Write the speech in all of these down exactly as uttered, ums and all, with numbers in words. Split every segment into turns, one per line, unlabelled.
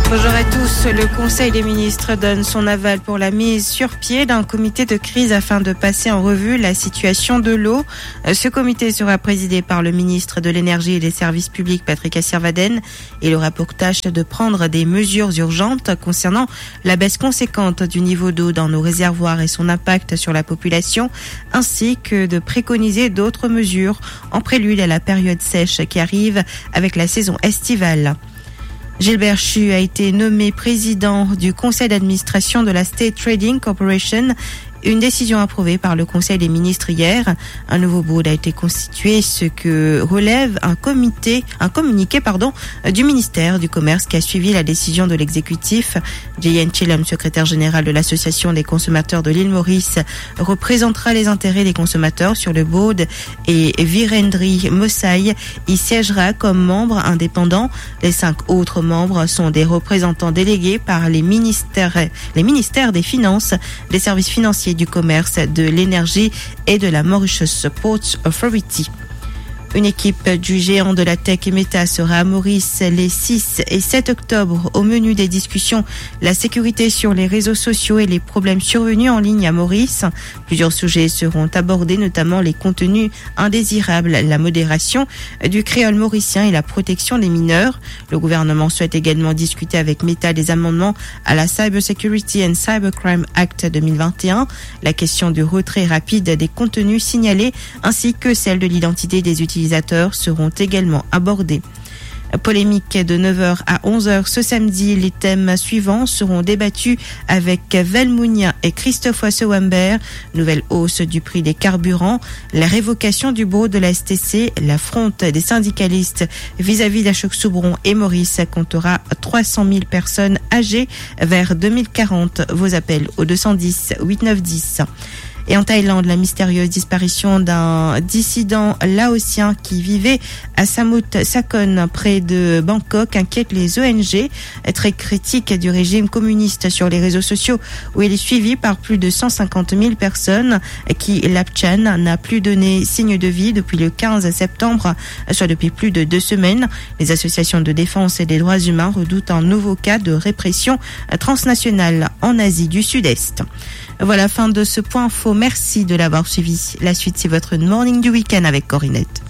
Bonjour à tous. Le Conseil des ministres donne son aval pour la mise sur pied d'un comité de crise afin de passer en revue la situation de l'eau. Ce comité sera présidé par le ministre de l'Énergie et des Services publics, Patrick Assirvadene, et il aura pour tâche de prendre des mesures urgentes concernant la baisse conséquente du niveau d'eau dans nos réservoirs et son impact sur la population, ainsi que de préconiser d'autres mesures en prélude à la période sèche qui arrive avec la saison estivale. Gilbert Chu a été nommé président du conseil d'administration de la State Trading Corporation. Une décision approuvée par le Conseil des ministres hier. Un nouveau board a été constitué, ce que relève un comité, un communiqué, pardon, du ministère du Commerce qui a suivi la décision de l'exécutif. Jayan Chilem, secrétaire général de l'Association des consommateurs de l'île Maurice, représentera les intérêts des consommateurs sur le board et Virendri Mosai y siégera comme membre indépendant. Les cinq autres membres sont des représentants délégués par les ministères, les ministères des Finances, des services financiers, du commerce, de l'énergie et de la Mauritius Ports Authority. Une équipe du géant de la tech Meta sera à Maurice les six et sept octobre. Au menu des discussions, la sécurité sur les réseaux sociaux et les problèmes survenus en ligne à Maurice. Plusieurs sujets seront abordés, notamment les contenus indésirables, la modération du créole mauricien et la protection des mineurs. Le gouvernement souhaite également discuter avec Meta des amendements à la Cyber Security and Cybercrime Act deux mille vingt et un, la question du retrait rapide des contenus signalés ainsi que celle de l'identité des utilisateurs seront également abordés. Polémique de neuf heures à onze heures ce samedi. Les thèmes suivants seront débattus avec Velmounia et Christophe Wassewamber. Nouvelle hausse du prix des carburants, la révocation du board de la S T C, l'affronte des syndicalistes vis-à-vis d'Achok-Soubron et Maurice comptera trois cent mille personnes âgées vers deux mille quarante. Vos appels au deux cent dix huit neuf dix. Et en Thaïlande, la mystérieuse disparition d'un dissident laotien qui vivait à Samut Sakon, près de Bangkok, inquiète les O N G, très critiques du régime communiste sur les réseaux sociaux, où il est suivi par plus de cent cinquante mille personnes, qui, Lapchan, n'a plus donné signe de vie depuis le quinze septembre, soit depuis plus de deux semaines. Les associations de défense et des droits humains redoutent un nouveau cas de répression transnationale en Asie du Sud-Est. Voilà, fin de ce point info. Merci de l'avoir suivi. La suite, c'est votre morning du week-end avec Corinette.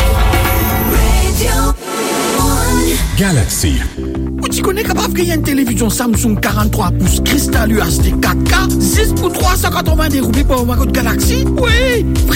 Galaxy.
Tu connais capable qu'il y a une télévision Samsung quarante-trois pouces Crystal U H D quatre K, six pour trois cent quatre-vingts roupies pour un Galaxy? Oui!